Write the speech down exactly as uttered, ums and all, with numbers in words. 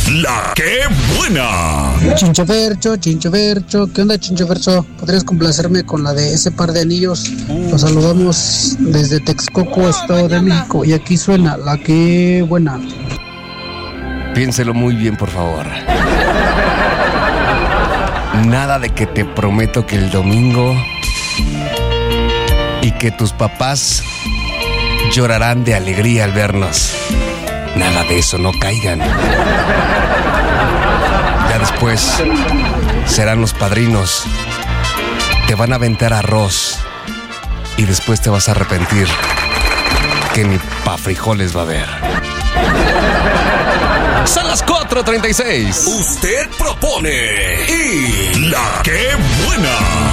La que buena. Chincho Fercho, Chincho Fercho. ¿Qué onda, Chincho Fercho? ¿Podrías complacerme con la de ese par de anillos? Los saludamos desde Texcoco, Estado de México. Y aquí suena La que buena. Piénselo muy bien, por favor. Nada de que te prometo que el domingo y que tus papás llorarán de alegría al vernos. Nada de eso, no caigan. Ya después serán los padrinos. Te van a aventar arroz y después te vas a arrepentir que ni pa' frijoles va a haber. Son las cuatro treinta y seis. Usted propone y La que buena.